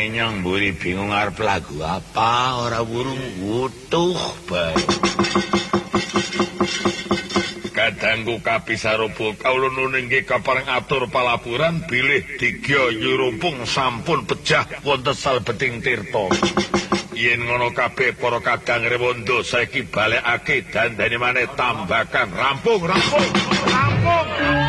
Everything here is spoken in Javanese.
Nyong mburi bingung arep lagu apa, ora wurung wutuh bae. Kadangku kapisarobo kawula nuning nggih kapareng atur palaburan bilih Digya Nyurumpung sampun pejah wonten salebeting tirta. Yen ngono kabeh para kadang rewondo saiki balekake dandane maneh tambakan rampung.